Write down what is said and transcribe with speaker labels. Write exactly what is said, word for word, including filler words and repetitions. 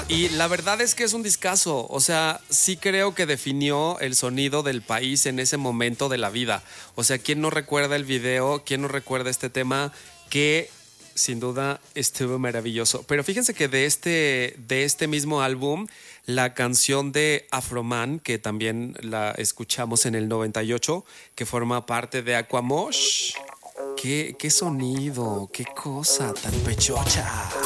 Speaker 1: Y la verdad es que es un discazo. O sea, sí creo que definió el sonido del país en ese momento de la vida. O sea, ¿quién no recuerda el video? ¿Quién no recuerda este tema? Que sin duda estuvo maravilloso. Pero fíjense que de este, de este mismo álbum, la canción de Afroman, que también la escuchamos en el noventa y ocho, que forma parte de Aquamosh. ¿Qué, qué sonido? ¿Qué cosa tan pechocha?